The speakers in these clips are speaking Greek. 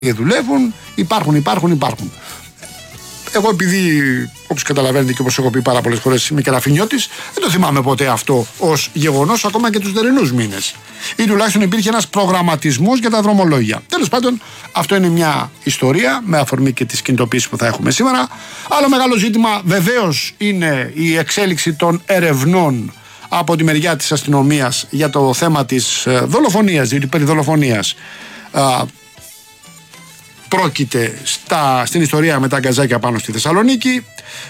δουλεύουν, υπάρχουν. Εγώ επειδή, όπως καταλαβαίνετε και όπως έχω πει πάρα πολλές φορές, είμαι και ραφινιώτης, δεν το θυμάμαι ποτέ αυτό ως γεγονός, ακόμα και τους θερινούς μήνες. Ή τουλάχιστον υπήρχε ένας προγραμματισμός για τα δρομολόγια. Τέλος πάντων, αυτό είναι μια ιστορία με αφορμή και τις κινητοποίησεις που θα έχουμε σήμερα. Άλλο μεγάλο ζήτημα βεβαίως είναι η εξέλιξη των ερευνών από τη μεριά της αστυνομίας για το θέμα της δολοφονίας, διότι περί δολοφονίας πρόκειται στην ιστορία με τα γκαζάκια πάνω στη Θεσσαλονίκη.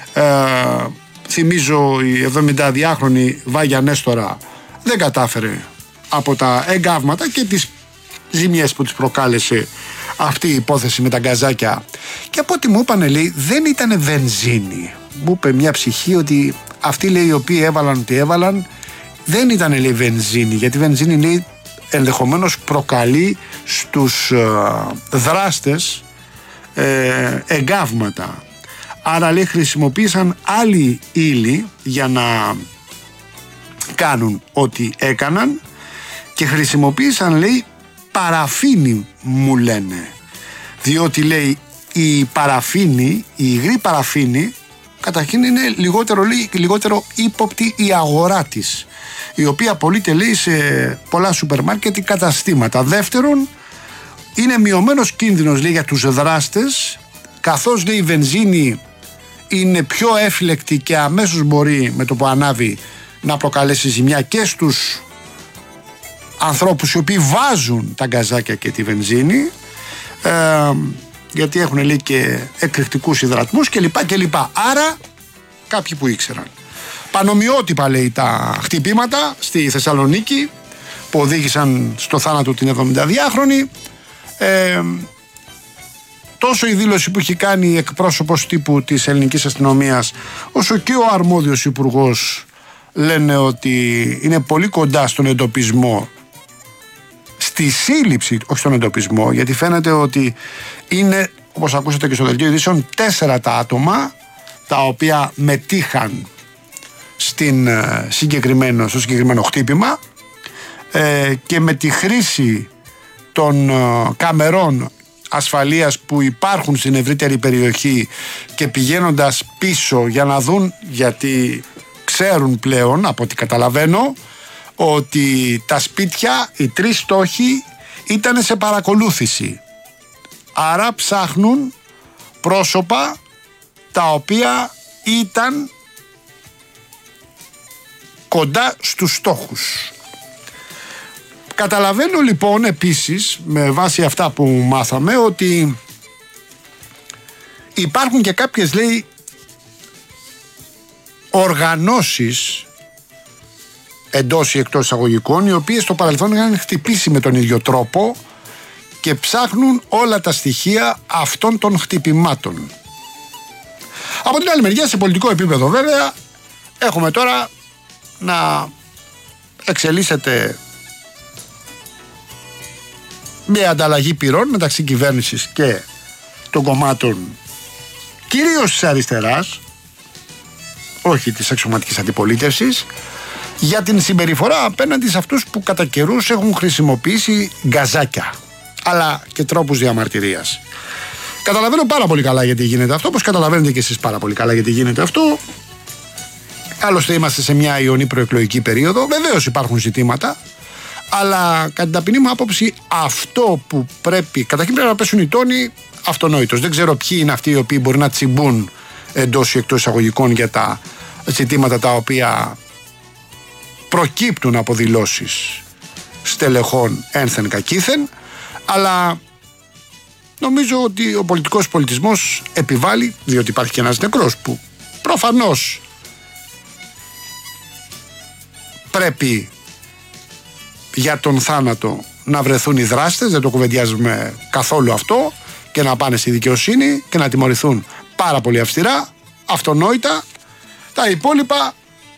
Θυμίζω η 72χρονη Βάγια Νέστορα δεν κατάφερε από τα εγκάβματα και τις ζημιές που της προκάλεσε αυτή η υπόθεση με τα γκαζάκια. Και από ό,τι μου είπανε, λέει, δεν ήτανε βενζίνη. Μου είπε μια ψυχή ότι αυτοί, λέει, οι οποίοι έβαλαν ό,τι έβαλαν, δεν ήτανε, λέει, βενζίνη, γιατί η βενζίνη, λέει, ενδεχομένως προκαλεί στους δράστες εγκάβματα. Άρα, λέει, χρησιμοποίησαν άλλη ύλη για να κάνουν ό,τι έκαναν και χρησιμοποίησαν, λέει, παραφίνη, μου λένε, διότι, λέει, η παραφίνη, η υγρή παραφίνη, καταρχήν είναι λιγότερο ύποπτη η αγορά της, η οποία πωλείται, λέει, σε πολλά σούπερ μάρκετ ή καταστήματα. Δεύτερον, είναι μειωμένος κίνδυνος, λέει, για τους δράστες, καθώς, λέει, η βενζίνη είναι πιο εύλεκτη και αμέσως μπορεί με το που ανάβει να προκαλέσει ζημιά και στους ανθρώπους οι οποίοι βάζουν τα γκαζάκια και τη βενζίνη, γιατί έχουν, λέει, και εκρηκτικούς υδρατμούς κλπ. Άρα κάποιοι που ήξεραν. Πανομοιότυπα, λέει, τα χτυπήματα στη Θεσσαλονίκη που οδήγησαν στο θάνατο την 72χρονη. Τόσο η δήλωση που έχει κάνει εκπρόσωπος τύπου της ελληνικής αστυνομίας, όσο και ο αρμόδιος υπουργός λένε ότι είναι πολύ κοντά στον εντοπισμό, στη σύλληψη, όχι στον εντοπισμό, γιατί φαίνεται ότι είναι, όπως ακούσατε και στο δελτίο ειδήσεων, 4 τα άτομα τα οποία μετήχαν στο συγκεκριμένο χτύπημα, και με τη χρήση των καμερών ασφαλείας που υπάρχουν στην ευρύτερη περιοχή και πηγαίνοντας πίσω για να δουν, γιατί ξέρουν πλέον, από ό,τι καταλαβαίνω, ότι τα σπίτια, οι 3 στόχοι ήταν σε παρακολούθηση. Άρα ψάχνουν πρόσωπα τα οποία ήταν κοντά στους στόχους. Καταλαβαίνω λοιπόν επίσης, με βάση αυτά που μάθαμε, ότι υπάρχουν και κάποιες, λέει, οργανώσεις εντός ή εκτός εισαγωγικών, οι οποίες στο παρελθόν είχαν χτυπήσει με τον ίδιο τρόπο και ψάχνουν όλα τα στοιχεία αυτών των χτυπημάτων. Από την άλλη μεριά, σε πολιτικό επίπεδο βέβαια, έχουμε τώρα να εξελίσσεται μια ανταλλαγή πυρών μεταξύ κυβέρνησης και των κομμάτων κυρίως της αριστεράς, όχι της αξιωματικής αντιπολίτευσης, για την συμπεριφορά απέναντι σε αυτούς που κατά καιρούς έχουν χρησιμοποιήσει γκαζάκια, αλλά και τρόπους διαμαρτυρίας. Καταλαβαίνω πάρα πολύ καλά γιατί γίνεται αυτό, όπως καταλαβαίνετε και εσείς πάρα πολύ καλά γιατί γίνεται αυτό. Άλλωστε είμαστε σε μια ιονή προεκλογική περίοδο, βεβαίως υπάρχουν ζητήματα, αλλά κατά την ταπεινή μου άποψη αυτό που καταρχήν πρέπει να πέσουν οι τόνοι αυτονόητος. Δεν ξέρω ποιοι είναι αυτοί οι οποίοι μπορεί να τσιμπούν εντός ή εκτός εισαγωγικών για τα ζητήματα τα οποία προκύπτουν από δηλώσεις στελεχών ένθεν κακήθεν, αλλά νομίζω ότι ο πολιτικός πολιτισμός επιβάλλει, διότι υπάρχει και ένας νεκρός που προφανώς πρέπει για τον θάνατο να βρεθούν οι δράστες, δεν το κουβεντιάζουμε καθόλου αυτό, και να πάνε στη δικαιοσύνη και να τιμωρηθούν πάρα πολύ αυστηρά, αυτονόητα. Τα υπόλοιπα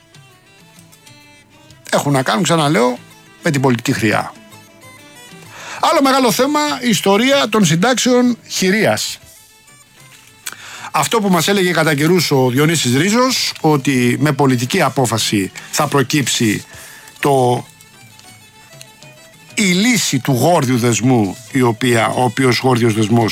έχουν να κάνουν, ξαναλέω, με την πολιτική χρειά. Άλλο μεγάλο θέμα, η ιστορία των συντάξεων χειρίας. Αυτό που μας έλεγε κατά καιρούς ο Διονύσης Ρίζος, ότι με πολιτική απόφαση θα προκύψει το η λύση του γόρδιου δεσμού, ο οποίος γόρδιος δεσμός